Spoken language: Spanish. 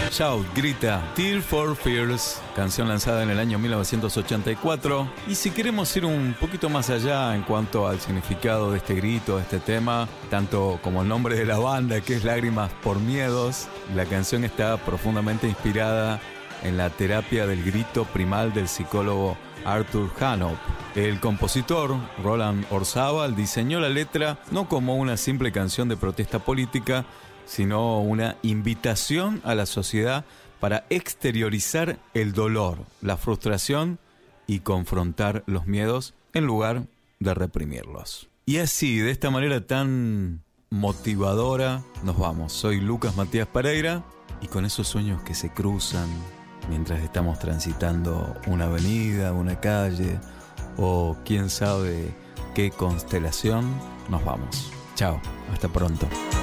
Shout, grita, Tears for Fears, canción lanzada en el año 1984. Y si queremos ir un poquito más allá en cuanto al significado de este grito, de este tema, tanto como el nombre de la banda, que es Lágrimas por Miedos, la canción está profundamente inspirada en la terapia del grito primal del psicólogo Arthur Hanoff. El compositor, Roland Orzabal, diseñó la letra no como una simple canción de protesta política, sino una invitación a la sociedad para exteriorizar el dolor, la frustración y confrontar los miedos en lugar de reprimirlos. Y así, de esta manera tan motivadora, nos vamos. Soy Lucas Matías Pereira y con esos sueños que se cruzan mientras estamos transitando una avenida, una calle o quién sabe qué constelación, nos vamos. Chao, hasta pronto.